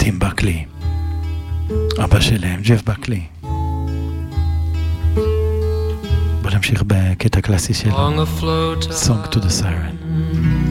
טים בקלי, אבא שלהם, ג'ף בקלי. בוא נמשיך בקטע קלאסי של Song to the Siren.